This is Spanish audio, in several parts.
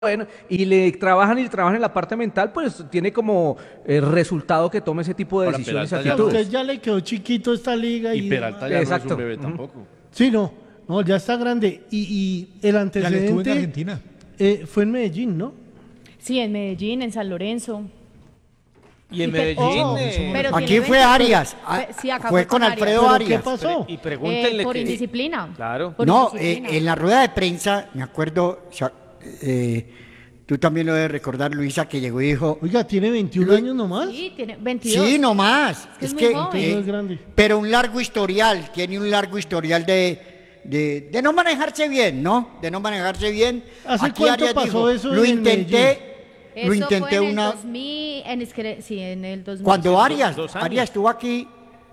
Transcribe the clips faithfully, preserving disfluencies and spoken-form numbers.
bueno, y le trabajan y le trabajan en la parte mental, pues tiene como eh, resultado que tome ese tipo de Ahora, decisiones y Peralta ya A no usted actitudes. es. ya le quedó chiquito esta liga Y y Peralta demás. ya no es Exacto. un bebé Ujú. tampoco. Sí, no, no, ya está grande. Y, y el Ya le estuve en antecedente Argentina. eh, fue en Medellín, ¿no? Sí, en Medellín, en San Lorenzo. Y en Y pe- Medellín, ojo, eh, pero Aquí tiene fue veinte Arias. pe- Ah, sí, acá fue con Arias. Alfredo ¿Pero Arias. qué pasó? y Eh, pregúntenle por que... indisciplina. Claro. Por No, eh, indisciplina. en la rueda de prensa, me acuerdo, o sea, eh, tú también lo debes recordar, Luisa, que llegó y dijo, Oiga, tiene veintiún Luis- años nomás. Sí, tiene veintidós. sí, no más. que es Es muy que, joven. Entonces no es grande. pero un largo historial, tiene un largo historial de, de, de no manejarse bien, ¿no? De no manejarse bien. ¿Hace Aquí cuánto Arias pasó dijo, eso lo en el intenté, Eso lo intenté fue en el una... dos mil, en, es que- sí, en el dos mil. Cuando Arias, dos años. Arias estuvo aquí,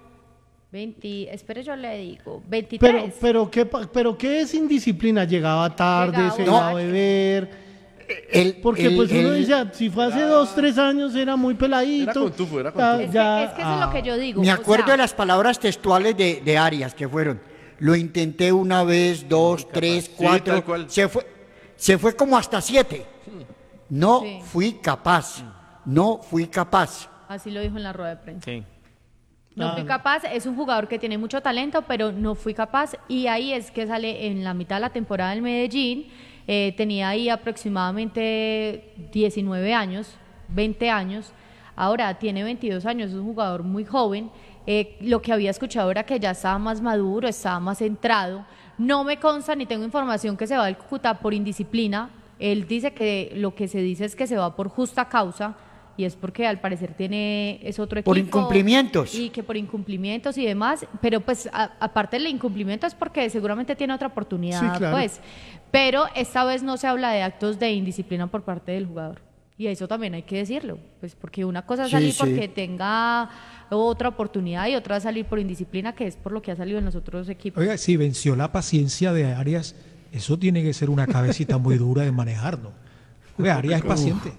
veinte, espere, yo le digo, Pero, veintitrés. pero, ¿qué, pa- pero ¿qué es indisciplina? Llegaba tarde, Llegaba se uno. iba a beber. el, Porque el- pues uno el- dice, ah, si fue hace dos, tres años era muy peladito. Era contufo, era Ya- contufo. es, ya, que, es que eso es lo que ah, yo digo. me o acuerdo sea, de las palabras textuales de, de Arias, que fueron, lo intenté una vez, dos, tres, cuatro, tal cual. se fue, se fue como hasta siete. No Sí. fui capaz, no fui capaz. Así lo dijo en la rueda de prensa. Sí. No fui capaz, es un jugador que tiene mucho talento, pero no fui capaz. Y ahí es que sale en la mitad de la temporada del Medellín. Eh, tenía ahí aproximadamente diecinueve años, veinte años. Ahora tiene veintidós años, es un jugador muy joven. Eh, lo que había escuchado era que ya estaba más maduro, estaba más centrado. No me consta ni tengo información que se va del Cúcuta por indisciplina. Él dice que lo que se dice es que se va por justa causa y es porque al parecer tiene es otro equipo Por incumplimientos. y que por incumplimientos y demás, pero pues a- aparte del incumplimiento es porque seguramente tiene otra oportunidad, Sí, claro. pues, pero esta vez no se habla de actos de indisciplina por parte del jugador y eso también hay que decirlo, pues porque una cosa es Sí, salir sí. porque tenga otra oportunidad y otra es salir por indisciplina, que es por lo que ha salido en los otros equipos. Oiga, si venció la paciencia de Arias, eso tiene que ser una cabecita muy dura de manejar, ¿no? Oiga, Arias es paciente.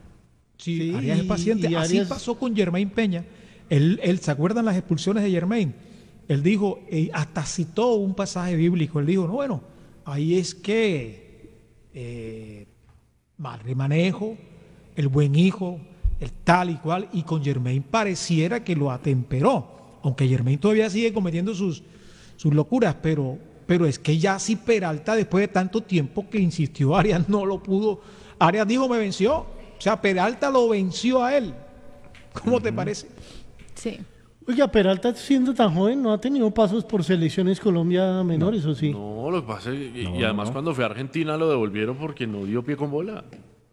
Sí, Sí, Arias es y- paciente. y Así Arias- pasó con Germain Peña. Él, él, ¿se acuerdan las expulsiones de Germain? Él dijo, eh, hasta citó un pasaje bíblico. Él dijo, no, bueno, ahí es que eh, mal manejo, el buen hijo, el tal y cual, y con Germain pareciera que lo atemperó, aunque Germain todavía sigue cometiendo sus, sus locuras, pero, pero es que ya si Peralta, después de tanto tiempo que insistió, Arias no lo pudo. Arias dijo, me venció. O sea, Peralta lo venció a él. ¿Cómo te parece? Sí. Oiga, Peralta siendo tan joven no ha tenido pasos por selecciones Colombia menores, ¿o sí? No, lo que pasa es que- y, y además cuando fue a Argentina lo devolvieron porque no dio pie con bola.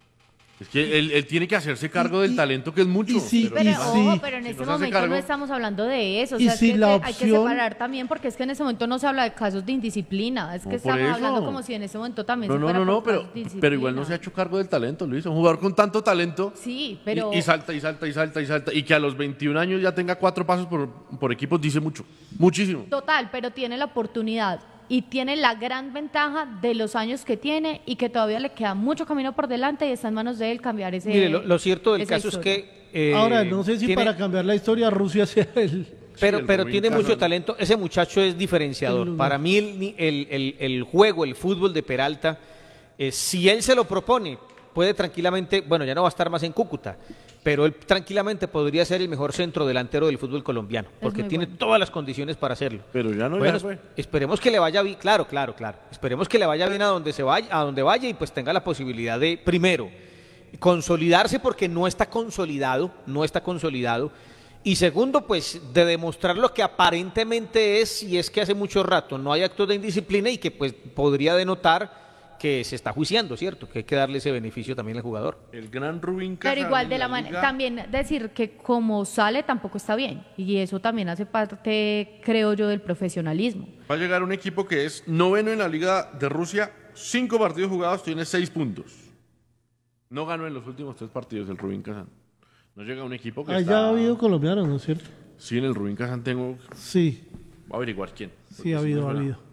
Es que él, él tiene que hacerse cargo Y- del y- talento que es mucho. y sí, Pero Y ojo, sí. pero en Si este no se hace momento cargo- no estamos hablando de eso. O Y sea, es si que la hay que opción- separar también porque es que en ese momento no se habla de casos de indisciplina. Es que No, por estamos eso. hablando como si en ese momento también No, se no, fuera no, no, por pero, casos de pero igual no se ha indisciplina. hecho cargo del talento, Luis. Un jugador con tanto talento Sí, y- pero... y, salta y salta y salta y salta. Y que a los veintiún años ya tenga cuatro pasos por, por equipos dice mucho. Muchísimo. Total, pero tiene la oportunidad y tiene la gran ventaja de los años que tiene y que todavía le queda mucho camino por delante y está en manos de él cambiar ese. Mire, lo, lo cierto del esa caso historia. es que... eh, Ahora, no sé si tiene- para cambiar la historia Rusia sea el... Pero, Sí, el pero Rubín tiene Casas. mucho talento. Ese muchacho es diferenciador. El- Para mí el, ni- el- el- el juego, el fútbol de Peralta, eh, si él se lo propone, puede tranquilamente, bueno, ya no va a estar más en Cúcuta, pero él tranquilamente podría ser el mejor centro delantero del fútbol colombiano, porque muy tiene bueno. todas las condiciones para hacerlo. Pero ya no, Bueno, ya fue. esperemos que le vaya bien, claro, claro, claro. Esperemos que le vaya bien a donde se vaya, a donde vaya y pues tenga la posibilidad de, primero, consolidarse porque no está consolidado, no está consolidado. Y segundo, pues de demostrar lo que aparentemente es, y es que hace mucho rato no hay actos de indisciplina y que pues podría denotar que se está juiciando, ¿cierto? Que hay que darle ese beneficio también al jugador. El gran Rubín Pero Casas igual en de la manera, liga- también decir que como sale tampoco está bien y eso también hace parte, creo yo, del profesionalismo. Va a llegar un equipo que es noveno en la Liga de Rusia, cinco partidos jugados, tiene seis puntos. No ganó en los últimos tres partidos el Rubín Kazán. No llega un equipo que Allá está... ha habido colombianos, ¿no es cierto? Sí, en el Rubín Kazán tengo... Sí, Voy a averiguar quién. sí ha porque si habido, no ha suena. habido.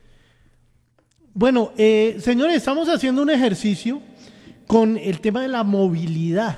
Bueno, eh, señores, estamos haciendo un ejercicio con el tema de la movilidad.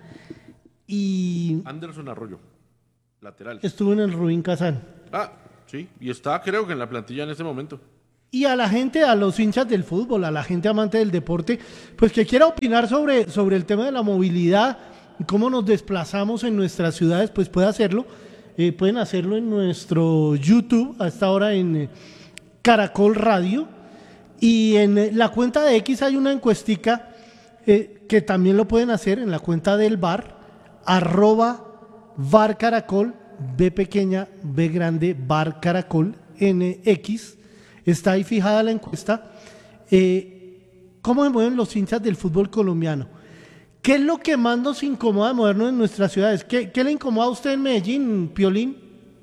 Y Anderson Arroyo, lateral. estuvo en el Rubín Kazán. Ah, sí, y está creo que en la plantilla en este momento. Y a la gente, a los hinchas del fútbol, a la gente amante del deporte, pues que quiera opinar sobre, sobre el tema de la movilidad, cómo nos desplazamos en nuestras ciudades, pues puede hacerlo. Eh, pueden hacerlo en nuestro YouTube, a esta hora en eh, Caracol Radio. Y en eh, la cuenta de X hay una encuestica eh, que también lo pueden hacer en la cuenta del bar, arroba bar caracol, B pequeña, B grande, bar caracol, en X. Está ahí fijada la encuesta. Eh, ¿Cómo se mueven los hinchas del fútbol colombiano? ¿Qué es lo que más nos incomoda de movernos en nuestras ciudades? ¿Qué, qué le incomoda a usted en Medellín, Piolín?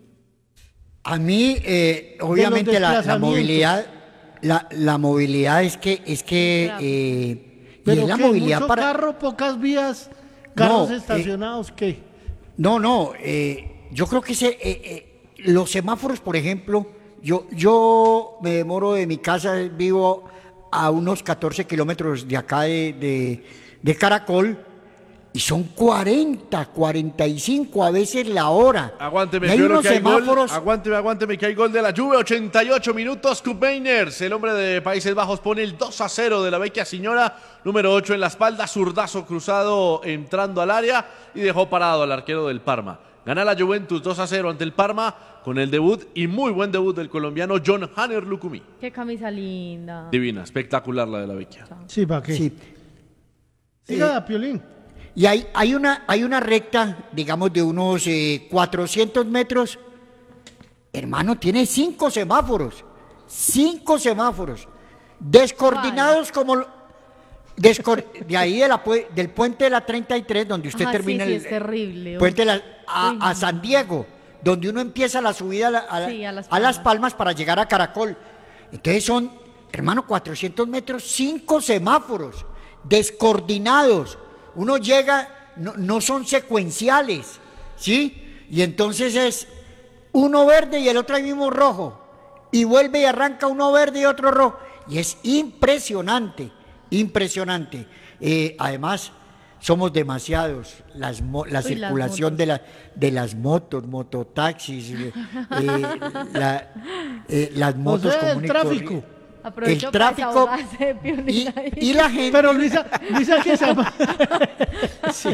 A mí, eh, obviamente, la, la movilidad, la, la movilidad es que, es que, eh, ¿Pero y es la qué? movilidad ¿Mucho para. carro, pocas vías, carros No, eh, estacionados, qué? No, no, eh, yo creo que ese, eh, eh, los semáforos, por ejemplo, yo, yo me demoro de mi casa, vivo a unos catorce kilómetros de acá de, de, de Caracol, y son cuarenta, cuarenta y cinco a veces la hora. Aguánteme, Y hay Piolo, unos que hay gol. semáforos. Aguánteme, aguánteme, que hay gol de la Juve. ochenta y ocho minutos. Kup Meiners, el hombre de Países Bajos, pone el dos a cero de la vecchia señora. Número ocho en la espalda, zurdazo cruzado entrando al área y dejó parado al arquero del Parma. Gana la Juventus dos a cero ante el Parma con el debut y muy buen debut del colombiano John Hanner Lucumí. Qué camisa linda. Divina, espectacular la de la vecchia. Sí, ¿para qué? Sí. Siga, Piolín. Y hay, hay, una, hay una recta, digamos, de unos eh, cuatrocientos metros. Hermano, tiene cinco semáforos. Cinco semáforos. Descoordinados como... lo- descor- de ahí de la pue- del puente de la treinta y tres, donde usted Ajá, termina sí, sí, el es terrible. puente de la- a, Uy, a no. San Diego, donde uno empieza la subida a, la- a la- Sí, a Las a Las Palmas. Palmas para llegar a Caracol. Entonces son, hermano, cuatrocientos metros, cinco semáforos descoordinados. Uno llega, no, no son secuenciales, ¿sí? Y entonces es uno verde y el otro ahí mismo rojo. Y vuelve y arranca uno verde y otro rojo. Y es impresionante, impresionante. Eh, además, somos demasiados. Las mo- la Uy, las circulación motos. de, la, de las motos, mototaxis, eh, eh, la- eh, las O motos sea, el comunes y tráfico. corri- Aprovecho el para tráfico desahogarse de Piolín y, ahí. y la gente. Pero Luisa, Luisa que se ha... Sí.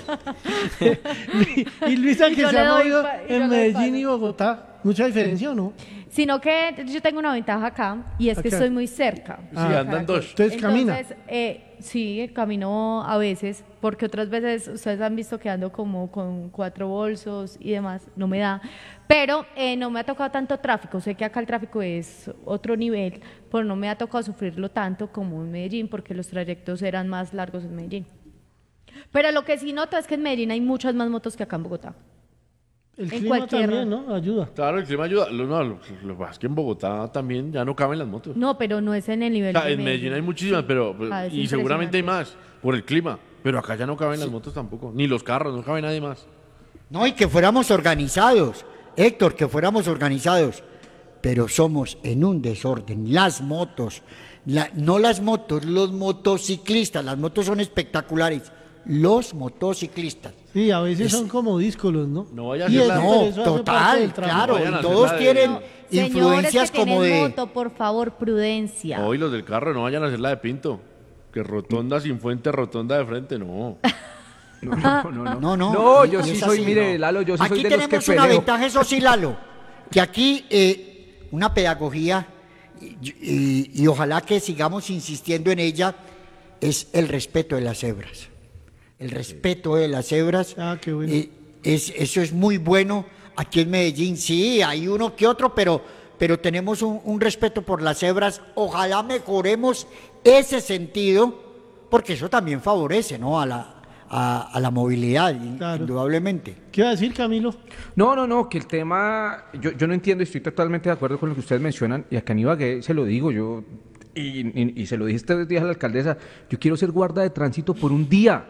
Y Luisa Y que yo se le ha doy movido pa- y yo en le doy Medellín palo. y Bogotá. Mucha diferencia, ¿o no? Sino que yo tengo una ventaja acá y es que Acá. estoy muy cerca. Sí, de andan Caracol. dos. Entonces, camina. Entonces, eh, sí, camino a veces, porque otras veces ustedes han visto que ando como con cuatro bolsos y demás, no me da. Pero eh, no me ha tocado tanto tráfico. Sé que acá el tráfico es otro nivel, pero no me ha tocado sufrirlo tanto como en Medellín, porque los trayectos eran más largos en Medellín. Pero lo que sí noto es que en Medellín hay muchas más motos que acá en Bogotá. El En clima cualquier- también, ¿no? Ayuda. Claro, el clima ayuda. Lo, no, lo, lo que pasa es que en Bogotá también ya no caben las motos. No, pero no es en el O nivel sea, de en Medellín hay muchísimas, pero Ah, es y seguramente hay impresionante. más por el clima. Pero acá ya no caben las motos tampoco, ni los carros, no cabe nadie más. No, y que fuéramos organizados, Héctor, que fuéramos organizados, pero somos en un desorden. Las motos, la- no las motos, los motociclistas, las motos son espectaculares, los motociclistas. Sí, a veces Es- son como díscolos, ¿no? No vaya a Y ser es- la- pero No, eso hace parte total, del tráfico. claro, Vayan a y hacer todos la de- tienen No, influencias señores que como tienen de... moto, por favor, prudencia. Hoy los del carro no vayan a hacer la de Pinto. Que rotonda sin fuente, rotonda de frente, no. No, no, no, no. No, no. No, y- yo y sí es soy, así, mire, no. Lalo, yo sí Aquí soy de los que tenemos una peleo. ventaja, eso sí, Lalo, que aquí eh, una pedagogía, y, y- y ojalá que sigamos insistiendo en ella, es el respeto de las cebras. El respeto de las cebras. Ah, qué bueno. eh, es, eso es muy bueno. Aquí en Medellín sí, hay uno que otro, pero, pero tenemos un, un respeto por las cebras. Ojalá mejoremos ese sentido, porque eso también favorece, ¿no? a la, a, a la movilidad, in- Claro. indudablemente. ¿Qué iba a decir, Camilo? No, no, no, que el tema, yo, yo no entiendo y estoy totalmente de acuerdo con lo que ustedes mencionan, y acá en Ibagué se lo digo, yo, y, y- y se lo dije estos días a la alcaldesa, yo quiero ser guarda de tránsito por un día,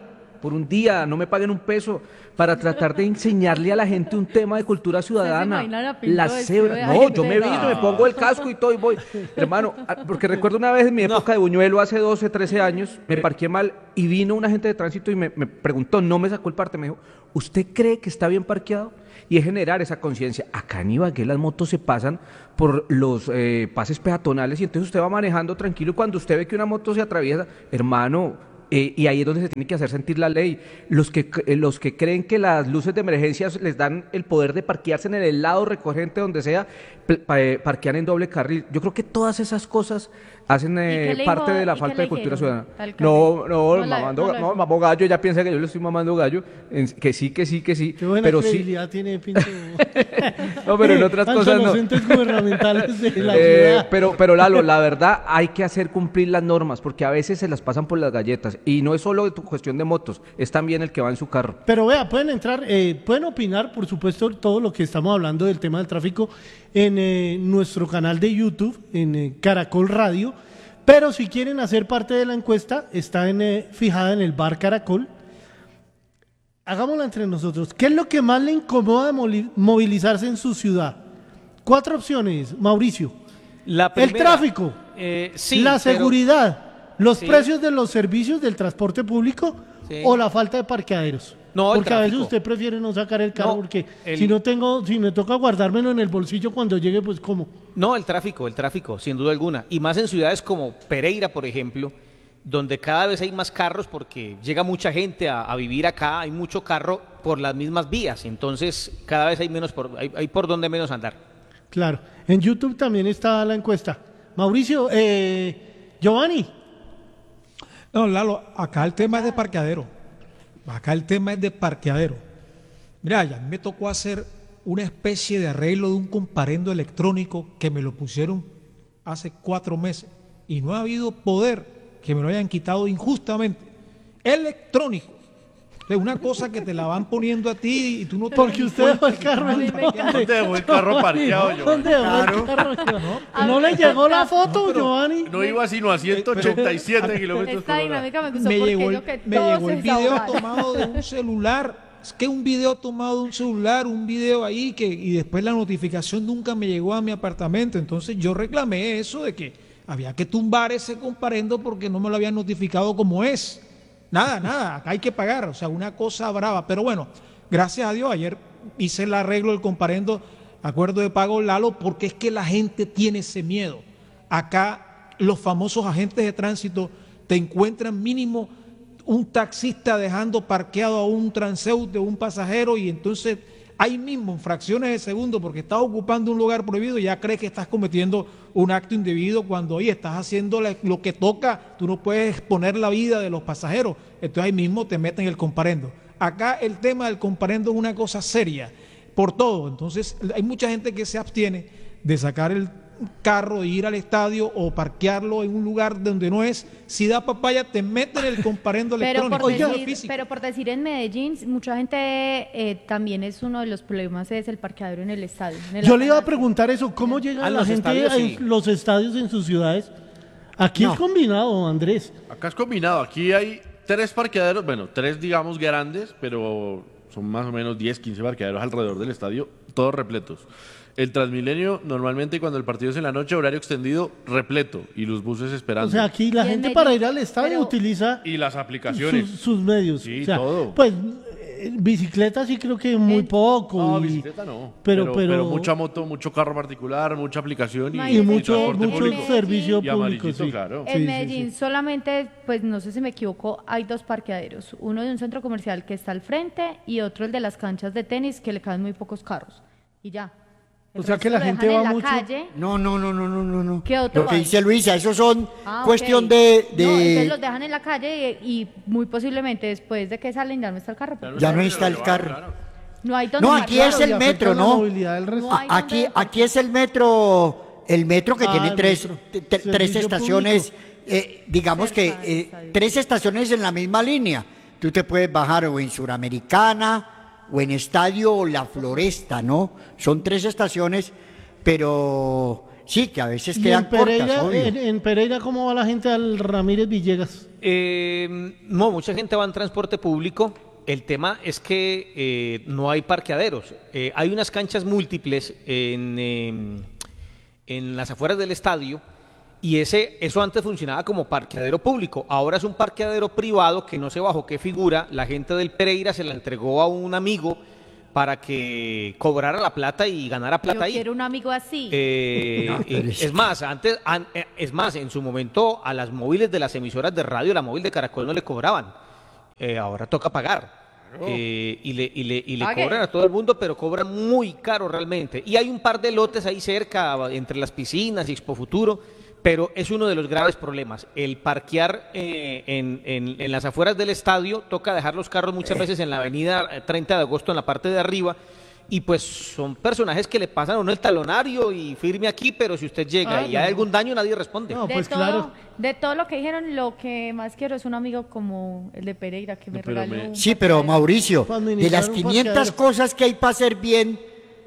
por un día, no me paguen un peso, para tratar de enseñarle a la gente un tema de cultura ciudadana. imagina a Pinto Las vestido de cebras. No, yo me agente? visto, me pongo el casco y todo y voy. Hermano, a- porque recuerdo una vez en mi época de Buñuelo, hace doce, trece años, me parqué mal y vino un agente de tránsito y me, me preguntó, no me sacó el parte, me dijo, ¿usted cree que está bien parqueado? Y es generar esa conciencia. Acá en Ibagué las motos se pasan por los eh, pases peatonales y entonces usted va manejando tranquilo y cuando usted ve que una moto se atraviesa, hermano, eh, y ahí es donde se tiene que hacer sentir la ley. Los que, eh, los que creen que las luces de emergencia les dan el poder de parquearse en el lado recogente donde sea, pl- pa- eh, parquean en doble carril. Yo creo que todas esas cosas hacen eh, qué le parte dijo- de la y qué falta le de cultura dijeron, ciudadana. alcalde? No, no, No la- mamando, no la- no, mamó gallo, ya piensa que yo le estoy mamando gallo, en- que sí, que sí, que sí, Qué buena pero sí. credibilidad tiene Pinto. No, pero en otras Ante cosas no. los entes gubernamentales de la Eh, ciudad. pero, pero Lalo, la verdad hay que hacer cumplir las normas porque a veces se las pasan por las galletas y no es solo tu cuestión de motos, es también el que va en su carro. Pero vea, pueden entrar, eh, pueden opinar, por supuesto, todo lo que estamos hablando del tema del tráfico en eh, nuestro canal de YouTube, en eh, Caracol Radio. Pero si quieren hacer parte de la encuesta, está en, eh, fijada en el bar Caracol. Hagámosla entre nosotros. ¿Qué es lo que más le incomoda de moli- movilizarse en su ciudad? Cuatro opciones, Mauricio. La El primera, tráfico, eh, sí, la pero- seguridad, los Sí. precios de los servicios del transporte público Sí. o la falta de parqueaderos. No, el porque a veces tráfico. usted prefiere no sacar el carro No, porque el- si no tengo, si me toca guardármelo en el bolsillo cuando llegue, pues ¿cómo? No, el tráfico, el tráfico, sin duda alguna. Y más en ciudades como Pereira, por ejemplo, donde cada vez hay más carros porque llega mucha gente a, a vivir acá, hay mucho carro por las mismas vías, entonces cada vez hay menos por, hay, hay por donde menos andar. Claro. En YouTube también está la encuesta. Mauricio, eh, Giovanni, No, Lalo, acá el tema es de parqueadero. Acá el tema es de parqueadero. Mira, ya me tocó hacer una especie de arreglo de un comparendo electrónico que me lo pusieron hace cuatro meses y no ha habido poder que me lo hayan quitado injustamente. Electrónico. Es una cosa que te la van poniendo a ti y tú no te porque das usted dejó cuenta el que carro estás en parqueando. ¿Dónde dejó el carro parqueado, Giovanni? ¿Dónde dejó el carro? ¿No, ¿No le llegó la foto, Giovanni? No iba sino a ciento ochenta y siete kilómetros Esta por hora. dinámica me gustó me porque llegó yo el, que me todo llegó se el video desahoga. tomado de un celular. Es que un video tomado de un celular, un video ahí que y después la notificación nunca me llegó a mi apartamento. Entonces yo reclamé eso de que había que tumbar ese comparendo porque no me lo habían notificado como es. Nada, nada, acá hay que pagar, o sea, una cosa brava. Pero bueno, gracias a Dios, ayer hice el arreglo del comparendo, acuerdo de pago Lalo, porque es que la gente tiene ese miedo. Acá los famosos agentes de tránsito te encuentran mínimo un taxista dejando parqueado a un transeúnte o un pasajero y entonces ahí mismo en fracciones de segundo porque estás ocupando un lugar prohibido ya crees que estás cometiendo un acto indebido cuando hoy estás haciendo la- lo que toca, tú no puedes exponer la vida de los pasajeros, entonces ahí mismo te meten el comparendo. Acá el tema del comparendo es una cosa seria por todo, entonces hay mucha gente que se abstiene de sacar el carro, de ir al estadio o parquearlo en un lugar donde no es. Si da papaya, te meten el comparendo Pero electrónico. por, no decir, físico. pero por decir en Medellín, mucha gente eh, también es uno de los problemas es el parqueadero en el estadio. en el Yo le iba a Atanasio. preguntar eso, ¿cómo llega Ah, la los gente estadios, a sí. los estadios en sus ciudades? Aquí No. es combinado, Andrés. Acá es combinado. Aquí hay tres parqueaderos, bueno, tres digamos grandes, pero son más o menos diez, quince parqueaderos alrededor del estadio, todos repletos. El Transmilenio, normalmente cuando el partido es en la noche, horario extendido, repleto, y los buses esperando. O sea, aquí la Y en gente Medellín, para ir al estadio pero- utiliza y las aplicaciones. sus, sus medios. Sí, O sea, todo. Pues eh, bicicleta sí creo que muy En- poco. No, y, bicicleta no. Pero, Pero, pero, pero mucha moto, mucho carro particular, mucha aplicación y, y Imagínese mucho, transporte mucho público. servicio Y público. amarillito, Sí. claro. Sí, En sí, Medellín sí. solamente, pues no sé si me equivoco, hay dos parqueaderos. Uno de un centro comercial que está al frente y otro el de las canchas de tenis que le caben muy pocos carros. Y ya. El O sea que resto la lo gente dejan va en la mucho- calle. No, no, no, no, no, no, no. ¿Qué otro Lo que hay? dice Luisa, eso son Ah, ok. cuestión de, de- No, entonces los dejan en la calle y, y muy posiblemente después de que salen ya no está el carro. pues. ya no está el carro. No hay donde No, aquí parquear. es el y afecta metro, la ¿no? movilidad del resto. No hay A- Aquí, dónde aquí es el metro, el metro que Ah, tiene el tres, metro. te- te- tres Servicio estaciones, eh, digamos que Cerca del eh, estadio. tres estaciones en la misma línea. Tú te puedes bajar o en Suramericana, o en Estadio o La Floresta, ¿no? Son tres estaciones, pero sí, que a veces Y quedan en Pereira, cortas, obvio. en, en Pereira, ¿cómo va la gente al Ramírez Villegas? Eh, no, mucha gente va en transporte público. El tema es que eh, no hay parqueaderos. Eh, hay unas canchas múltiples en, eh, en las afueras del estadio y ese, eso antes funcionaba como parqueadero público. Ahora es un parqueadero privado que no sé bajo qué figura. La gente del Pereira se la entregó a un amigo para que cobrara la plata y ganara plata Yo ahí. quiero un amigo así. Eh, No, pero eh, es es más, antes, an- eh, es más, en su momento a las móviles de las emisoras de radio, la móvil de Caracol no le cobraban. Eh, ahora toca pagar. Eh, y le, y le, y le Pague. cobran a todo el mundo, pero cobran muy caro realmente. Y hay un par de lotes ahí cerca, entre las piscinas y Expo Futuro, pero es uno de los graves problemas. El parquear eh, en, en- en las afueras del estadio, toca dejar los carros muchas veces en la avenida eh, treinta de agosto, en la parte de arriba, y pues son personajes que le pasan a uno el talonario y firme aquí, pero si usted llega Ah, y no. hay algún daño, nadie responde. No, de, pues todo, claro. de todo lo que dijeron, lo que más quiero es un amigo como el de Pereira que me Pero regaló. me- un Sí, pero parqueadero. Mauricio, Para de administrar las un quinientas parqueadero. cosas que hay para hacer bien,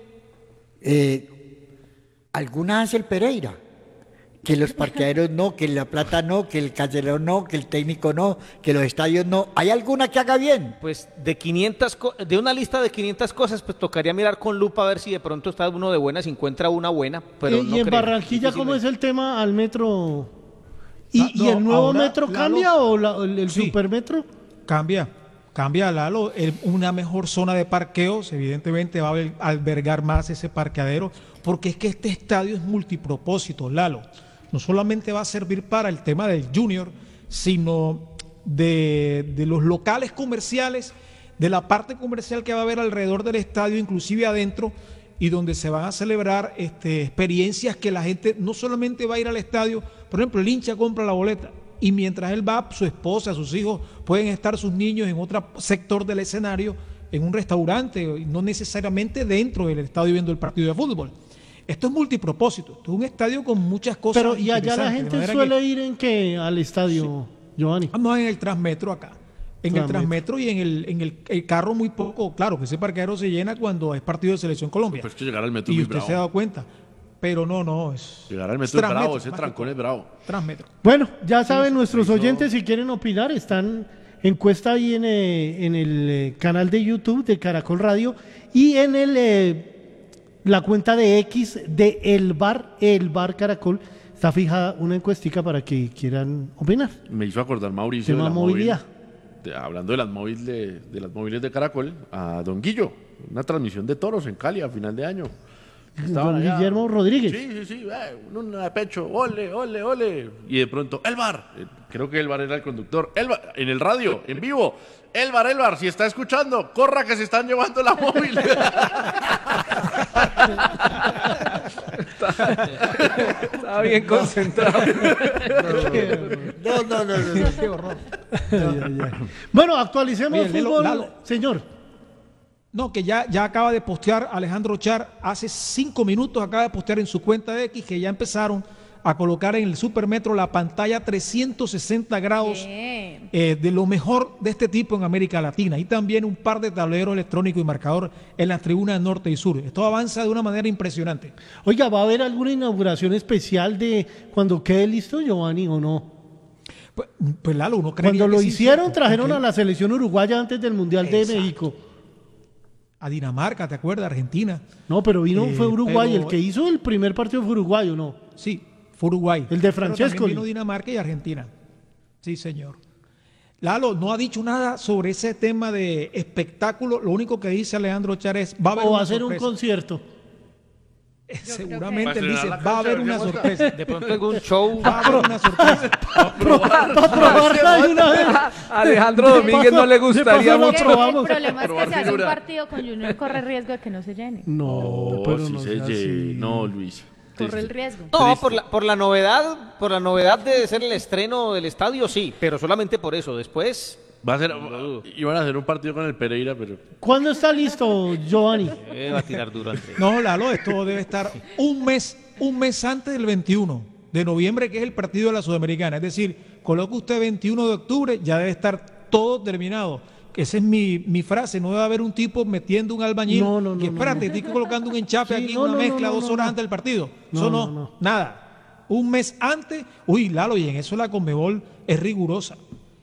eh, ¿alguna hace el Pereira? Que los parqueaderos no, que la plata no, que el casero no, que el técnico no, que los estadios no. ¿Hay alguna que haga bien? Pues de quinientas, co- de una lista de quinientas cosas, pues tocaría mirar con lupa a ver si de pronto está uno de buenas y encuentra una buena, pero Eh, no y en creo. Barranquilla, ¿cómo es Difícilmente. el tema al metro? ¿Y, Ah, y no, el nuevo ahora, metro Lalo, cambia o la- el, el sí. supermetro? Cambia, cambia, Lalo. El- una mejor zona de parqueos, evidentemente va a al- albergar más ese parqueadero, porque es que este estadio es multipropósito, Lalo. No solamente va a servir para el tema del Junior, sino de, de los locales comerciales, de la parte comercial que va a haber alrededor del estadio, inclusive adentro, y donde se van a celebrar este, experiencias que la gente no solamente va a ir al estadio, por ejemplo, el hincha compra la boleta y mientras él va, su esposa, sus hijos, pueden estar sus niños en otro sector del escenario, en un restaurante, y no necesariamente dentro del estadio viendo el partido de fútbol. Esto es multipropósito, esto es un estadio con muchas cosas. Pero y allá la interesantes, de gente manera suele que- ir en qué al estadio, Giovanni. No, en el Transmetro acá. En el Transmetro. Transmetro y en el, en el, el carro muy poco. Claro que ese parqueadero se llena cuando es partido de Selección Colombia. Pues que llegar al metro es y muy usted bravo. se ha dado cuenta. Pero no, no, es. Llegar al metro es Transmetro, bravo, ese más que trancón todo. es bravo. Transmetro. Bueno, ya saben nuestros hizo- oyentes si quieren opinar, están encuesta ahí en, eh, en el eh, canal de YouTube de Caracol Radio y en el eh, la cuenta de X de El Bar, El Bar Caracol, está fijada una encuestica para que quieran opinar. Me hizo acordar Mauricio Tema de la movilidad. móvil, de- hablando de las móviles de, de las móviles de Caracol, a Don Guillo, una transmisión de toros en Cali a final de año. Estaban Don allá. Guillermo Rodríguez. Sí, sí, sí, eh, una de pecho, ole, ole, ole. Y de pronto, Elbar, eh, creo que Elbar era el conductor, Elbar, en el radio, en vivo. Elbar, Elbar, si está escuchando, corra que se están llevando la móvil. Estaba bien concentrado. No, no, no, no. no. Qué horror. Ay, ay, ay. Bueno, actualicemos Oye, Lelo, fútbol, Lalo. señor. No, que ya, ya acaba de postear Alejandro Char, hace cinco minutos acaba de postear en su cuenta de X que ya empezaron a colocar en el Supermetro la pantalla trescientos sesenta grados Bien. eh, de lo mejor de este tipo en América Latina y también un par de tableros electrónicos y marcador en las tribunas norte y sur. Esto avanza de una manera impresionante. Oiga, ¿va a haber alguna inauguración especial de cuando quede listo, Giovanni, o no? Pues, pues Lalo, uno creería Cuando lo que sí, hicieron, ¿cierto? trajeron Porque a la selección uruguaya antes del Mundial de Exacto. México. a Dinamarca, ¿te acuerdas? Argentina. No, pero vino, Eh, fue Uruguay. pero- El que hizo el primer partido fue Uruguay, ¿o no? Sí, fue Uruguay. El de Pero también Francescoli. vino Dinamarca y Argentina. Sí, señor. Lalo no ha dicho nada sobre ese tema de espectáculo. Lo único que dice Alejandro Char es va a haber O va una a ser un sorpresa. concierto. Eh, creo Seguramente que- él dice ¿Va a estrenar la va a cancha? haber una ¿Qué muestra? sorpresa. De pronto algún show. Va a haber una sorpresa. Para probarla de una vez. A Alejandro Domínguez no le De paso gustaría la mucho. El probamos. problema es que Probar si hace un figura. partido con Junior corre riesgo de que no se llene. No, No, pero sí no se sea lle- así. No, Luis. Corre el riesgo. No, por la, por la novedad, por la novedad de ser el estreno del estadio, sí, pero solamente por eso. Después, Va a ser, iban a hacer un partido con el Pereira, pero ¿Cuándo está listo, Giovanni? eh, va a tirar duro Andrés. No, Lalo, esto debe estar un mes, un mes antes del veintiuno de noviembre, que es el partido de la Sudamericana. Es decir, coloque usted veintiuno de octubre, ya debe estar todo terminado. Esa es mi, mi frase, no debe haber un tipo metiendo un albañil. No, no, no, que no, espérate, no. estoy colocando un enchape Sí, aquí, no, una no, mezcla no, dos no, horas no. antes del partido. No, Eso no, no, no. nada. Un mes antes, uy, Lalo, y en eso la Conmebol es rigurosa.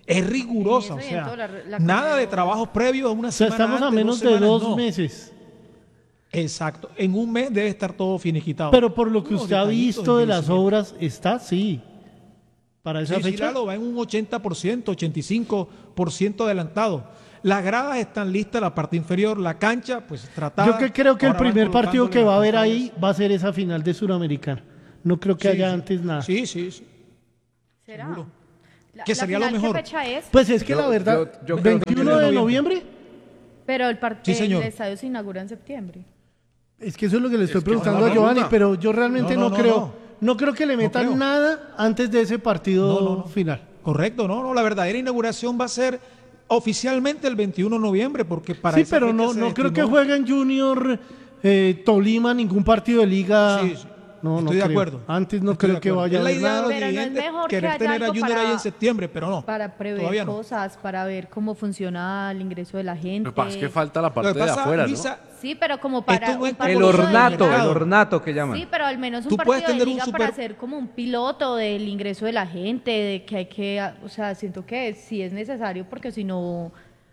Es rigurosa, o Eso y en sea, todo, la- la nada cosa de de- trabajos previos a una O sea, semana estamos a antes, menos de semanas, dos no. meses. Exacto, en un mes debe estar todo finiquitado. Pero por lo que Unos usted ha detallitos visto de las embellecimientos. obras, está sí. Para esa Sí, sí, fecha. Lalo, va en un ochenta por ciento, ochenta y cinco por ciento adelantado. Las gradas están listas, la parte inferior, la cancha, pues tratada. Yo que creo que el Ahora van primer partido que colocándole va a las haber pantallas. ahí va a ser esa final de Suramericana. No creo que Sí, haya sí. antes nada. Sí, sí, sí. ¿Será? Seguro. La- Que la sería lo final, mejor. ¿Qué fecha es? Pues es que Yo- la verdad, yo- yo creo que veintiuno de en noviembre, Pero el, par- Sí, el señor. estadio se inaugura en septiembre. es que eso es lo que le estoy que preguntando esa a es la Giovanni, pregunta. pero yo realmente No, no, no, no, creo, no. no. creo que le metan creo. nada antes de ese partido No, no, no. final. Correcto, no, no, la verdadera inauguración va a ser oficialmente el veintiuno de noviembre, porque para Sí, esa pero fecha no, se no creo que destinó- juegue en Junior eh, Tolima ningún partido de liga. Sí, sí. No, no Estoy de creo. acuerdo. Antes no Estoy creo de que acuerdo. vaya a Es la haber idea de nada. los Pero no es dirigentes mejor que querer haya tener a algo Junior ahí para- en septiembre, pero no. Para prever Todavía no. cosas, para ver cómo funciona el ingreso de la gente. Lo que pasa es que falta la Lo parte que de pasa, afuera, Luisa, Sí, pero como para Esto no es un como El partido de ornato, liga. el ornato que llaman. Sí, pero al menos un Tú puedes partido de tener un liga super- para hacer como un piloto del ingreso de la gente, de que hay que, o sea, siento que sí es necesario porque si no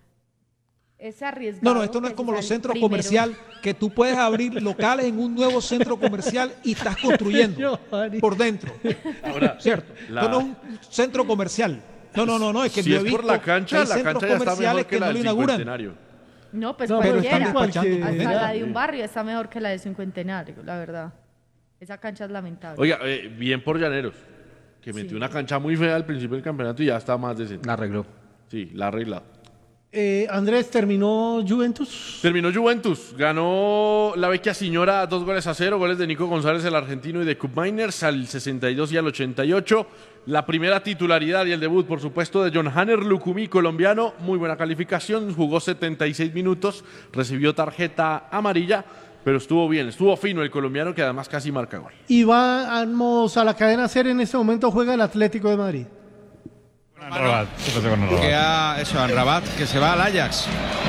es arriesgado. No, no, esto no que es como sea los el centros primero. comerciales, que tú puedes abrir locales en un nuevo centro comercial y estás construyendo Giovanni. por dentro. Ahora, ¿Cierto? la- Esto no es un centro comercial. No, no, no, no, es que si yo es he por visto la cancha, hay la centros cancha ya está comerciales mejor que la no del lo inauguran. Cincuentenario. No, pues No, pero cualquiera. están despachando. Hasta Sí. la de un barrio está mejor que la de Cincuentenario, la verdad. Esa cancha es lamentable. Oiga, eh, bien por Llaneros, que metió Sí. una cancha muy fea al principio del campeonato y ya está más decente. La arregló. Sí, la arregla. Eh, Andrés, ¿terminó Juventus? Terminó Juventus, ganó la Vecchia Signora dos goles a cero, goles de Nico González, el argentino, y de Cup Miners al sesenta y dos y al ochenta y ocho. La primera titularidad y el debut, por supuesto, de John Hanner Lucumí, colombiano, muy buena calificación, jugó setenta y seis minutos, recibió tarjeta amarilla, pero estuvo bien, estuvo fino el colombiano, que además casi marca gol. Y vamos a la cadena ser en este momento juega el Atlético de Madrid. Rabat. ¿Qué pasa con Que Rabat? ha, eso, Rabat, que se va al Ajax.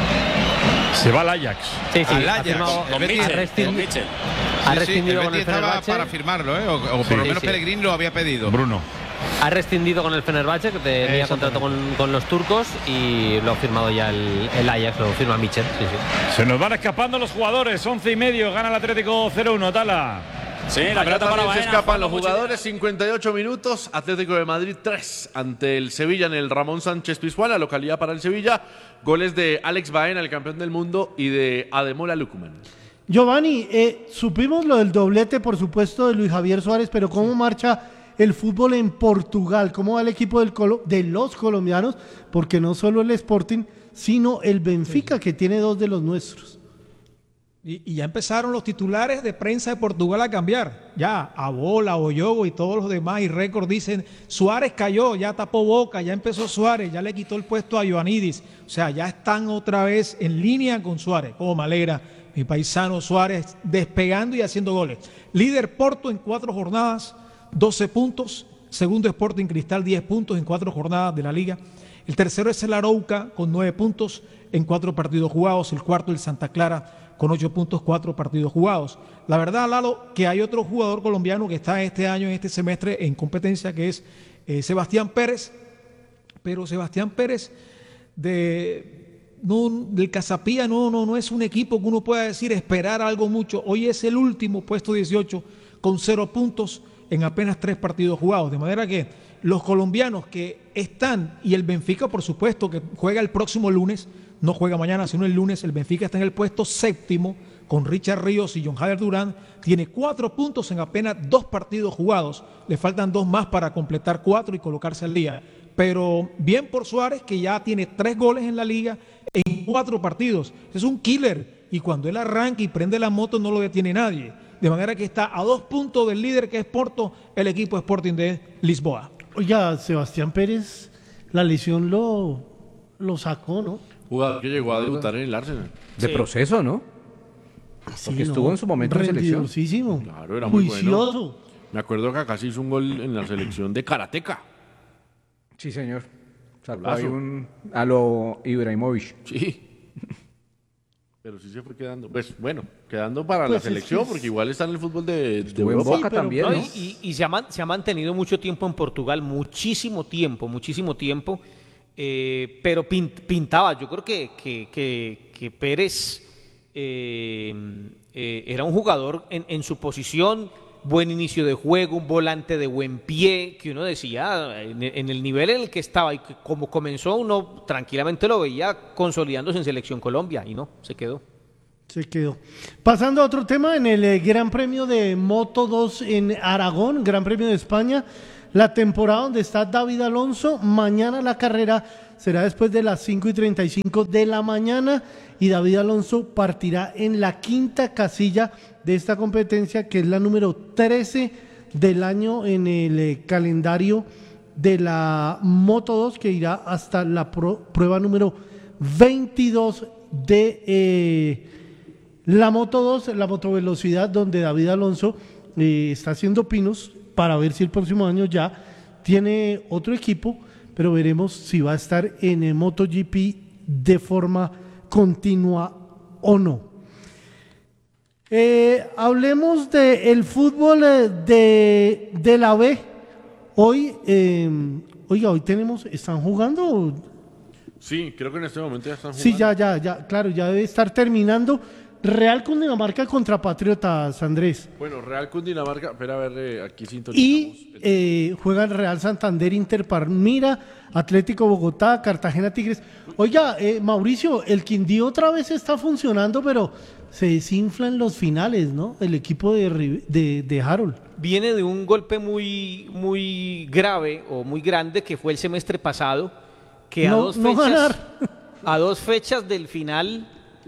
Se va al Ajax. Sí, sí, Al ha Ajax. firmado- El ha Betis- rescin- el ha Sí, sí, rescindido el con el Betis estaba Fenerbahce. para firmarlo, ¿eh? O, o por Sí, lo menos sí. Pellegrini lo había pedido. Bruno. Ha rescindido con el Fenerbahce, que tenía contrato con, con los turcos, y lo ha firmado ya el, el Ajax, lo firma Michel. Sí, sí. Se nos van escapando los jugadores. once y medio. Gana el Atlético cero uno. Tala. Sí, la Acá pelota para también se Baena. escapan los Juan jugadores, cincuenta y ocho minutos, Atlético de Madrid tres ante el Sevilla en el Ramón Sánchez Pizjuán, la localidad para el Sevilla, goles de Alex Baena, el campeón del mundo, y de Ademola Lucumán. Giovanni, eh, supimos lo del doblete, por supuesto, de Luis Javier Suárez, pero ¿cómo marcha el fútbol en Portugal? ¿Cómo va el equipo del Colo- de los colombianos? Porque no solo el Sporting, sino el Benfica, que tiene dos de los nuestros. Y, y ya empezaron los titulares de prensa de Portugal a cambiar. Ya, Abola, Oyogo y todos los demás, y récord dicen, Suárez cayó, ya tapó boca, ya empezó Suárez, ya le quitó el puesto a Ioannidis. O sea, ya están otra vez en línea con Suárez. Como me alegra, mi paisano Suárez despegando y haciendo goles. Líder Porto en cuatro jornadas, doce puntos. Segundo Sporting Cristal, diez puntos en cuatro jornadas de la liga. El tercero es el Arauca con nueve puntos en cuatro partidos jugados. El cuarto el Santa Clara con ocho puntos, cuatro partidos jugados. La verdad, Lalo, que hay otro jugador colombiano que está este año, en este semestre, en competencia, que es eh, Sebastián Pérez. Pero Sebastián Pérez de, no, del Casapía no, no, no es un equipo que uno pueda decir esperar algo mucho. Hoy es el último, puesto dieciocho, con cero puntos en apenas tres partidos jugados. De manera que los colombianos que están, y el Benfica, por supuesto, que juega el próximo lunes, no juega mañana, sino el lunes, el Benfica está en el puesto séptimo con Richard Ríos y John Jader Durán, tiene cuatro puntos en apenas dos partidos jugados, le faltan dos más para completar cuatro y colocarse al día, pero bien por Suárez, que ya tiene tres goles en la liga en cuatro partidos, es un killer, y cuando él arranca y prende la moto no lo detiene nadie, de manera que está a dos puntos del líder que es Porto, el equipo Sporting de Lisboa. Oiga, Sebastián Pérez, la lesión lo, lo sacó, ¿no? Jugador que llegó a debutar en el Arsenal. De Sí. proceso, ¿no? Sí, Porque no, estuvo en su momento en selección. rendidosísimo. Claro, era muy Juicioso. bueno. Me acuerdo que acá se hizo un gol en la selección de Karateka. Sí, señor. Sacó Golazo. ahí un, a lo Ibrahimovic. Sí. Pero sí se fue quedando. Pues bueno, quedando para Pues la es selección, que es- porque igual está en el fútbol de, de Estuvo en Europa. Boca pero- también, No, ¿no? y y- y se, ha, man- se ha mantenido mucho tiempo en Portugal, muchísimo tiempo, muchísimo tiempo. eh, pero pint, pintaba. Yo creo que, que, que, que Pérez eh, eh, era un jugador en, en su posición, buen inicio de juego, un volante de buen pie, que uno decía, en, en el nivel en el que estaba y que como comenzó, uno tranquilamente lo veía consolidándose en Selección Colombia, y no, se quedó. Se quedó. Pasando a otro tema, en el eh, Gran Premio de Moto dos en Aragón, Gran Premio de España, la temporada donde está David Alonso. Mañana la carrera será después de las cinco y treinta y cinco de la mañana y David Alonso partirá en la quinta casilla de esta competencia, que es la número trece del año en el eh, calendario de la Moto dos, que irá hasta la pro- prueba número veintidós de eh, la Moto dos, la motovelocidad, donde David Alonso eh, está haciendo pinos para ver si el próximo año ya tiene otro equipo, pero veremos si va a estar en el MotoGP de forma continua o no. Eh, hablemos del fútbol eh, de, de la B. Hoy, eh, oiga, hoy tenemos, ¿están jugando? Sí, creo que en este momento ya están jugando. Sí, ya, ya, ya, claro, ya debe estar terminando. Real Cundinamarca contra Patriotas, Andrés. Bueno, Real Cundinamarca, espera a ver, eh, aquí sintonizamos. Y eh, juegan Real Santander, Inter Palmira, Atlético Bogotá, Cartagena Tigres. Oiga, eh, Mauricio, el Quindío otra vez está funcionando, pero se desinflan los finales, ¿no? El equipo de, Ri- de, de Harold. Viene de un golpe muy, muy grave o muy grande que fue el semestre pasado, que a, No- dos, no fechas, ganar. a dos fechas del final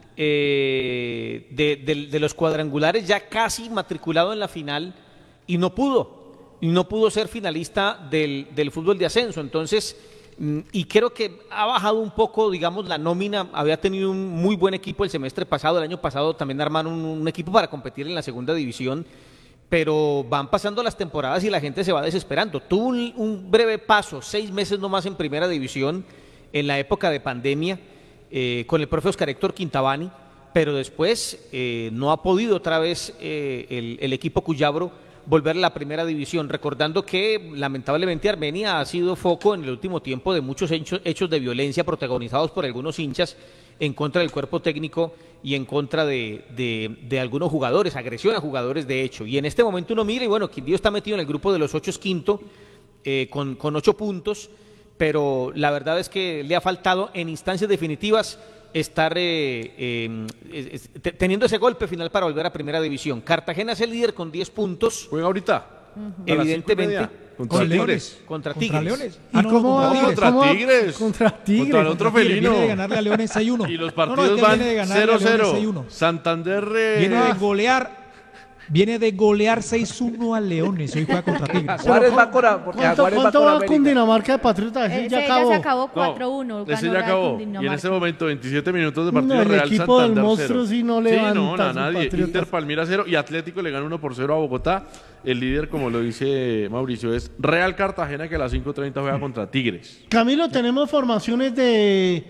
eh, de, de- de los cuadrangulares, ya casi matriculado en la final, y no pudo, y no pudo ser finalista del, del fútbol de ascenso. Entonces, mm, y creo que ha bajado un poco, digamos, la nómina. Había tenido un muy buen equipo el semestre pasado, el año pasado también armaron un, un equipo para competir en la segunda división, pero van pasando las temporadas y la gente se va desesperando. Tuvo un, un breve paso, seis meses nomás en primera división, en la época de pandemia, eh, con el profe Oscar Héctor Quintabani, pero después eh, no ha podido otra vez eh, el, el equipo cuyabro volver a la primera división, recordando que lamentablemente Armenia ha sido foco en el último tiempo de muchos hechos, hechos de violencia protagonizados por algunos hinchas en contra del cuerpo técnico y en contra de, de, de algunos jugadores, agresión a jugadores de hecho. Y en este momento uno mira y bueno, Quindío está metido en el grupo de los ocho, es quinto, eh, con, con ocho puntos, pero la verdad es que le ha faltado en instancias definitivas estar eh, eh, eh, te- teniendo ese golpe final para volver a primera división. Cartagena es el líder con diez puntos. ¿Juega ahorita? Evidentemente. Contra Con Leones. Contra Contra Tigres. Leones. ¿Y Ah, no, cómo contra va? Tigres. Contra ¿Cómo va? Tigres. Contra Tigres. Contra el otro Tigres, felino. Viene de ganarle a Leones seis uno. Y los No, no, partidos es que van viene de ganarle a cero Leones cero. seis uno. Santander... eh, Viene de golear, viene de golear seis uno a Leones. Hoy juega contra Tigres. Juárez va con, porque ¿Cuánto, Juárez va cuánto con va América. Cundinamarca de Patriotas? Ese Ese ya ya acabó. se acabó no, cuatro uno. ese ganó ya Real acabó. Y en Cundinamarca. este momento, veintisiete minutos de No, partido el Real equipo del Santander monstruo cero. sí no Sí, levanta no, a sus nadie. Patriotas. Inter Palmira cero y Atlético le gana uno por cero a Bogotá. El líder, como lo dice Mauricio, es Real Cartagena, que a las cinco treinta juega contra Tigres. Camilo, tenemos formaciones de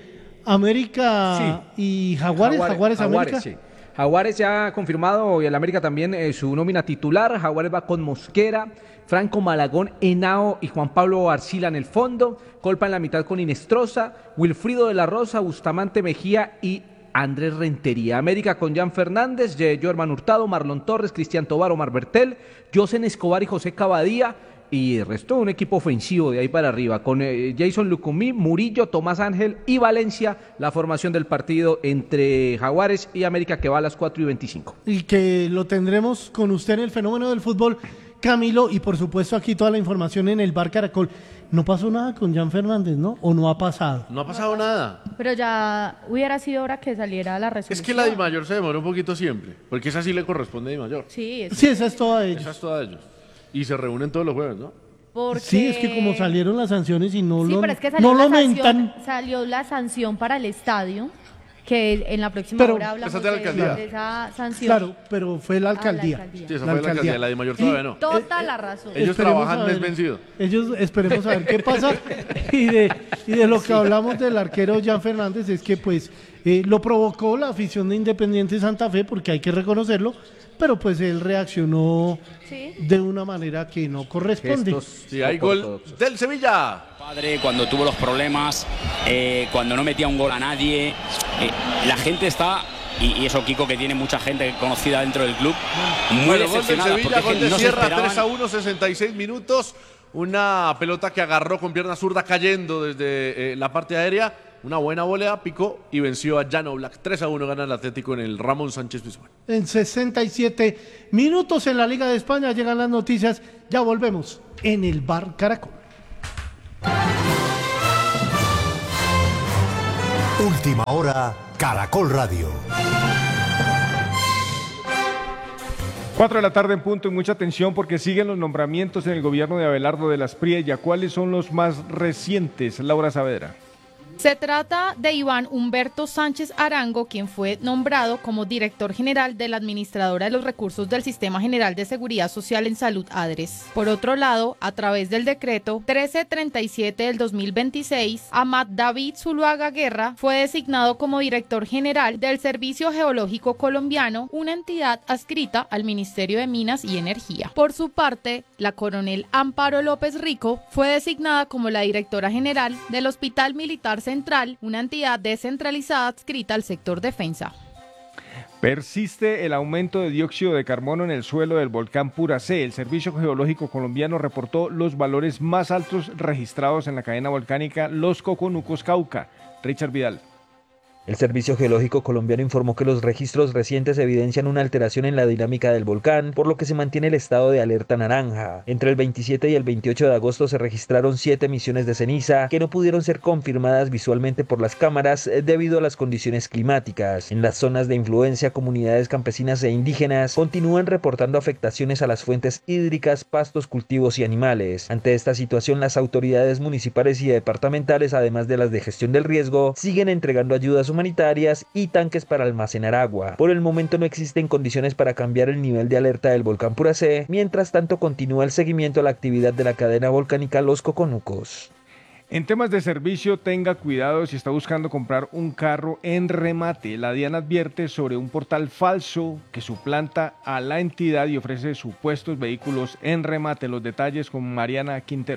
América y Jaguares. Jaguares, América. sí. Jaguares ya ha confirmado y el América también eh, su nómina titular. Jaguares va con Mosquera, Franco Malagón, Henao y Juan Pablo Arcila en el fondo. Colpa en la mitad con Inestrosa, Wilfrido de la Rosa, Bustamante Mejía y Andrés Rentería. América con Jan Fernández, Joerman Hurtado, Marlon Torres, Cristian Tobar, Omar Bertel, Josen Escobar y José Cavadía. Y el resto un equipo ofensivo de ahí para arriba, con eh, Jason Lucumí, Murillo, Tomás Ángel y Valencia, la formación del partido entre Jaguares y América, que va a las cuatro y veinticinco. Y que lo tendremos con usted en el fenómeno del fútbol, Camilo, y por supuesto aquí toda la información en el Bar Caracol. No pasó nada con Jan Fernández, ¿no? ¿O no ha pasado? No ha pasado nada. Pero ya hubiera sido hora que saliera la resolución. Es que la Di Mayor se demora un poquito siempre, porque esa sí le corresponde a Di Mayor. Sí, es Sí, esa es toda ellos. Esa es toda de ellos. Y se reúnen todos los jueves, ¿no? porque... Sí, es que como salieron las sanciones y no Sí, lo, pero es que salió, no la lo sanción, aumentan. salió la sanción para el estadio, que en la próxima Pero- hora hablamos Esa es de la de, alcaldía. de esa sanción. Claro, pero fue la Ah, la alcaldía. alcaldía. Sí, esa La fue la alcaldía. alcaldía, la Di Mayor todavía no. Toda la razón. Ellos Esperemos trabajan a mes ver. vencido. Ellos esperemos a ver qué pasa. Y de, y de lo que hablamos del arquero Jan Fernández es que pues eh, lo provocó la afición de Independiente Santa Fe, porque hay que reconocerlo, pero pues él reaccionó Sí. de una manera que no corresponde. Gestos Sí, hay gol ortodoxos. del Sevilla. Padre, cuando tuvo los problemas, eh, cuando no metía un gol a nadie, eh, la gente está, y, y eso Kiko que tiene mucha gente conocida dentro del club, muy Bueno, gol del decepcionada Sevilla, porque es gol que de no se Sierra, esperaban. tres a uno, sesenta y seis minutos. Una pelota que agarró con pierna zurda cayendo desde eh, la parte aérea. Una buena volea, picó y venció a Jan Oblak. tres a uno gana el Atlético en el Ramón Sánchez Pizjuán. En sesenta y siete minutos en la Liga de España llegan las noticias. Ya volvemos en el Bar Caracol. Última hora, Caracol Radio. Cuatro de la tarde en punto y mucha atención porque siguen los nombramientos en el gobierno de Abelardo de las Priella. ¿Cuáles son los más recientes? Laura Saavedra. Se trata de Iván Humberto Sánchez Arango, quien fue nombrado como director general de la Administradora de los Recursos del Sistema General de Seguridad Social en Salud ADRES. Por otro lado, a través del decreto trece treinta y siete del dos mil veintiséis, Amat David Zuluaga Guerra fue designado como director general del Servicio Geológico Colombiano, una entidad adscrita al Ministerio de Minas y Energía. Por su parte, la coronel Amparo López Rico fue designada como la directora general del Hospital Militar Central, una entidad descentralizada adscrita al sector defensa. Persiste el aumento de dióxido de carbono en el suelo del volcán Puracé. El Servicio Geológico Colombiano reportó los valores más altos registrados en la cadena volcánica Los Coconucos Cauca. Richard Vidal. El Servicio Geológico Colombiano informó que los registros recientes evidencian una alteración en la dinámica del volcán, por lo que se mantiene el estado de alerta naranja. Entre el veintisiete y el veintiocho de agosto se registraron siete emisiones de ceniza que no pudieron ser confirmadas visualmente por las cámaras debido a las condiciones climáticas. En las zonas de influencia, comunidades campesinas e indígenas continúan reportando afectaciones a las fuentes hídricas, pastos, cultivos y animales. Ante esta situación, las autoridades municipales y departamentales, además de las de gestión del riesgo, siguen entregando ayudas humanitarias y tanques para almacenar agua. Por el momento no existen condiciones para cambiar el nivel de alerta del volcán Puracé. Mientras tanto, continúa el seguimiento a la actividad de la cadena volcánica Los Coconucos. En temas de servicio, tenga cuidado si está buscando comprar un carro en remate. La DIAN advierte sobre un portal falso que suplanta a la entidad y ofrece supuestos vehículos en remate. Los detalles con Mariana Quintero.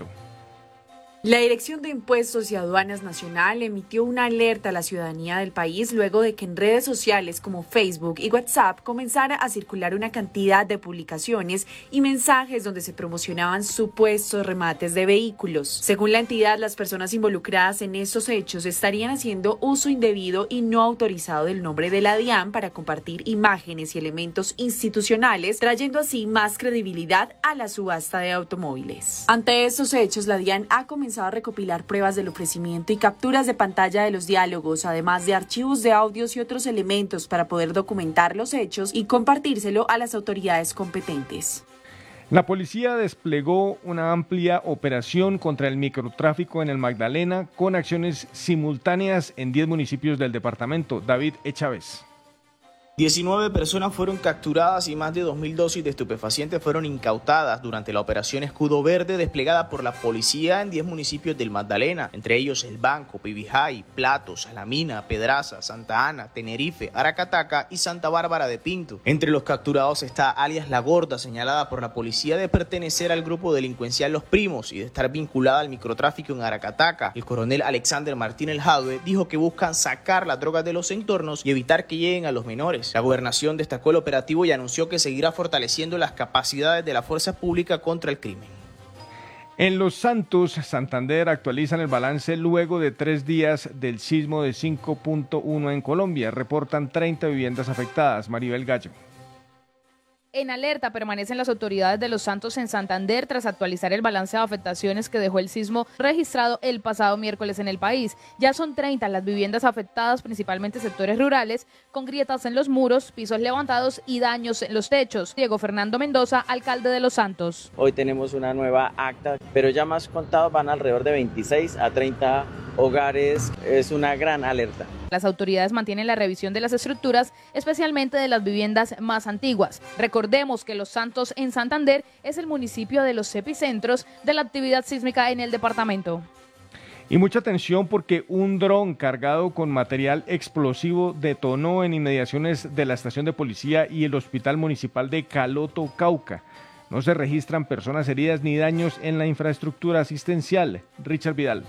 La Dirección de Impuestos y Aduanas Nacional emitió una alerta a la ciudadanía del país luego de que en redes sociales como Facebook y WhatsApp comenzara a circular una cantidad de publicaciones y mensajes donde se promocionaban supuestos remates de vehículos. Según la entidad, las personas involucradas en estos hechos estarían haciendo uso indebido y no autorizado del nombre de la DIAN para compartir imágenes y elementos institucionales, trayendo así más credibilidad a la subasta de automóviles. Ante estos hechos, la DIAN ha comenzado a recopilar pruebas del ofrecimiento y capturas de pantalla de los diálogos, además de archivos de audios y otros elementos para poder documentar los hechos y compartírselo a las autoridades competentes. La policía desplegó una amplia operación contra el microtráfico en el Magdalena con acciones simultáneas en diez municipios del departamento. David Echávez. diecinueve personas fueron capturadas y más de dos mil dosis de estupefacientes fueron incautadas durante la operación Escudo Verde desplegada por la policía en diez municipios del Magdalena, entre ellos El Banco, Pibijay, Plato, Salamina, Pedraza, Santa Ana, Tenerife, Aracataca y Santa Bárbara de Pinto. Entre los capturados está alias La Gorda, señalada por la policía de pertenecer al grupo delincuencial Los Primos y de estar vinculada al microtráfico en Aracataca. El coronel Alexander Martín El Jadue dijo que buscan sacar las drogas de los entornos y evitar que lleguen a los menores. La gobernación destacó el operativo y anunció que seguirá fortaleciendo las capacidades de la fuerza pública contra el crimen. En Los Santos, Santander actualizan el balance luego de tres días del sismo de cinco punto uno en Colombia. Reportan treinta viviendas afectadas. Maribel Gallo. En alerta permanecen las autoridades de Los Santos en Santander tras actualizar el balance de afectaciones que dejó el sismo registrado el pasado miércoles en el país. Ya son treinta las viviendas afectadas, principalmente sectores rurales, con grietas en los muros, pisos levantados y daños en los techos. Diego Fernando Mendoza, alcalde de Los Santos. Hoy tenemos una nueva acta, pero ya más contados van alrededor de veintiséis a treinta hogares. Es una gran alerta. Las autoridades mantienen la revisión de las estructuras, especialmente de las viviendas más antiguas. Recordemos que Los Santos en Santander es el municipio de los epicentros de la actividad sísmica en el departamento. Y mucha atención porque un dron cargado con material explosivo detonó en inmediaciones de la estación de policía y el hospital municipal de Caloto, Cauca. No se registran personas heridas ni daños en la infraestructura asistencial. Richard Vidal.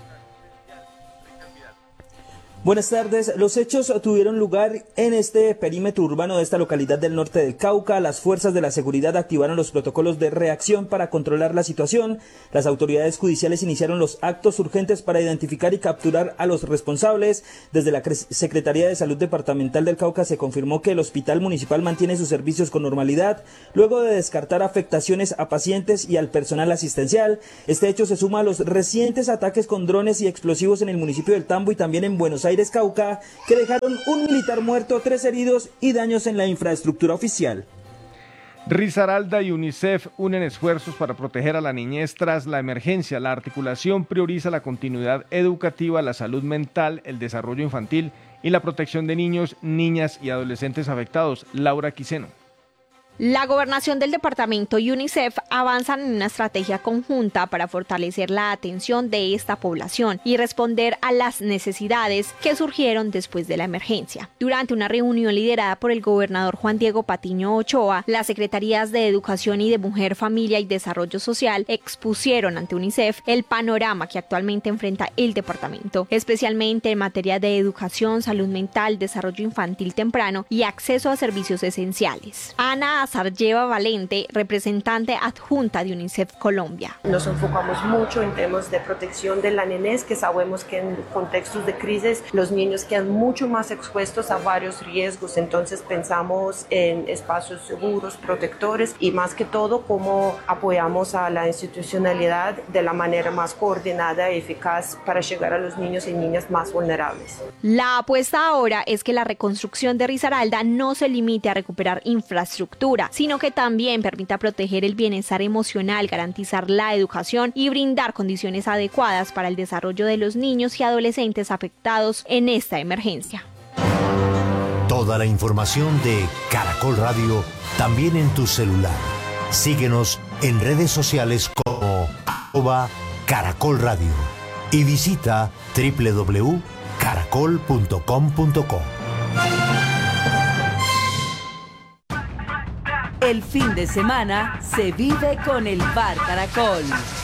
Buenas tardes. Los hechos tuvieron lugar en este perímetro urbano de esta localidad del norte del Cauca. Las fuerzas de la seguridad activaron los protocolos de reacción para controlar la situación. Las autoridades judiciales iniciaron los actos urgentes para identificar y capturar a los responsables. Desde la Secretaría de Salud Departamental del Cauca se confirmó que el hospital municipal mantiene sus servicios con normalidad, luego de descartar afectaciones a pacientes y al personal asistencial. Este hecho se suma a los recientes ataques con drones y explosivos en el municipio del Tambo y también en Buenos Aires. Aires, Cauca, que dejaron un militar muerto, tres heridos y daños en la infraestructura oficial. Risaralda y UNICEF unen esfuerzos para proteger a la niñez tras la emergencia. La articulación prioriza la continuidad educativa, la salud mental, el desarrollo infantil y la protección de niños, niñas y adolescentes afectados. Laura Quiseno. La Gobernación del Departamento y UNICEF avanzan en una estrategia conjunta para fortalecer la atención de esta población y responder a las necesidades que surgieron después de la emergencia. Durante una reunión liderada por el gobernador Juan Diego Patiño Ochoa, las Secretarías de Educación y de Mujer, Familia y Desarrollo Social expusieron ante UNICEF el panorama que actualmente enfrenta el departamento, especialmente en materia de educación, salud mental, desarrollo infantil temprano y acceso a servicios esenciales. Ana Sarjeva Valente, representante adjunta de UNICEF Colombia. Nos enfocamos mucho en temas de protección de la niñez, que sabemos que en contextos de crisis los niños quedan mucho más expuestos a varios riesgos, entonces pensamos en espacios seguros, protectores y más que todo cómo apoyamos a la institucionalidad de la manera más coordinada y eficaz para llegar a los niños y niñas más vulnerables. La apuesta ahora es que la reconstrucción de Risaralda no se limite a recuperar infraestructura, sino que también permita proteger el bienestar emocional, garantizar la educación y brindar condiciones adecuadas para el desarrollo de los niños y adolescentes afectados en esta emergencia. Toda la información de Caracol Radio también en tu celular. Síguenos en redes sociales como arroba Caracol Radio y visita doble u doble u doble u punto caracol punto com punto co. El fin de semana se vive con el Bar Caracol.